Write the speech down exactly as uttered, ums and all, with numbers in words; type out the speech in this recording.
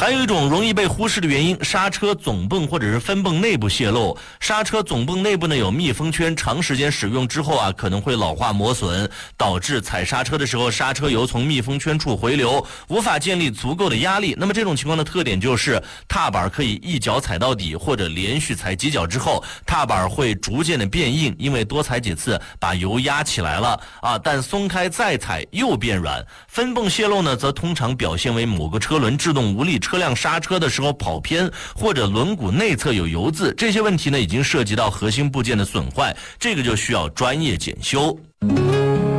还有一种容易被忽视的原因，刹车总泵或者是分泵内部泄漏。刹车总泵内部呢有密封圈，长时间使用之后啊，可能会老化磨损，导致踩刹车的时候刹车油从密封圈处回流，无法建立足够的压力。那么这种情况的特点就是踏板可以一脚踩到底，或者连续踩几脚之后，踏板会逐渐的变硬，因为多踩几次把油压起来了啊，但松开再踩又变软。分泵泄漏呢，则通常表现为某个车轮制动无力，车辆刹车的时候跑偏，或者轮毂内侧有油渍。这些问题呢，已经涉及到核心部件的损坏，这个就需要专业检修。